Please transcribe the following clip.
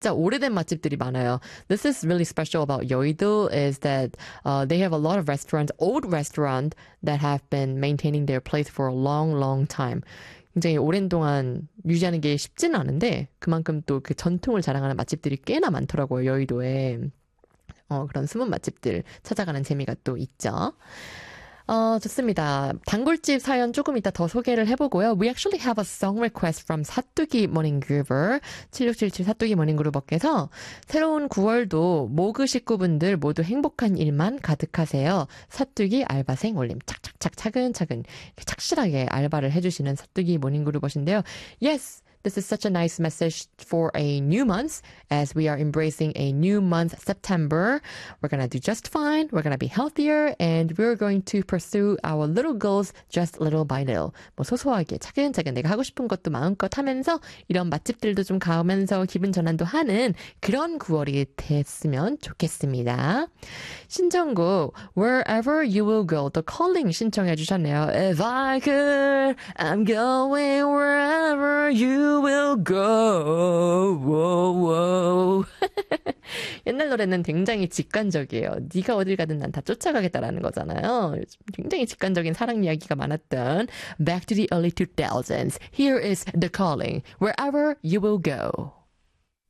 진짜 오래된 맛집들이 많아요. This is really special about Yeouido is that they have a lot of restaurants, old restaurants that have been maintaining their place for a long, long time. 굉장히 오랜 동안 유지하는 게 쉽지는 않은데 그만큼 또 그 전통을 자랑하는 맛집들이 꽤나 많더라고요. 여의도에. 그런 숨은 맛집들 찾아가는 재미가 또 있죠. 좋습니다. 단골집 사연 조금 이따 더 소개를 해보고요. We actually have a song request from 사뚜기 모닝그루버 7677 사뚜기 모닝그루버께서 새로운 9월도 모그 식구분들 모두 행복한 일만 가득하세요. 사뚜기 알바생 올림 착착착 차근차근 착실하게 알바를 해주시는 사뚜기 모닝그루버신데요. Yes! This is such a nice message for a new month as we are embracing a new month, September. We're going to do just fine. We're going to be healthier and we're going to pursue our little goals just little by little. 뭐 소소하게 차근차근 내가 하고 싶은 것도 마음껏 하면서 이런 맛집들도 좀 가면서 기분 전환도 하는 그런 9월이 됐으면 좋겠습니다. 신청곡 Wherever You Will Go, The Calling 신청해 주셨네요. If I could, I'm going wherever you will go. Whoa, whoa. 옛날 노래는 굉장히 직관적이에요. 네가 어딜 가든 난 다 쫓아가겠다라는 거잖아요. 굉장히 직관적인 사랑 이야기가 많았던 Back to the early 2000s. Here is The Calling. Wherever you will go.